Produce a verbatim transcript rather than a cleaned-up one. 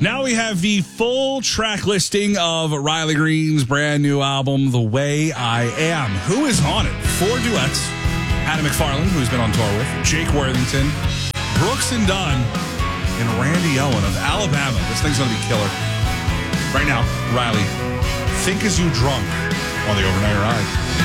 Now we have the full track listing of Riley Green's brand new album, The Way I Am. Who is on it? Four duets. Adam McFarland, who's been on tour with, Jake Worthington, Brooks and Dunn, and Randy Owen of Alabama. This thing's going to be killer. Right now, Riley, Think As You Drunk on the Overnight Ride.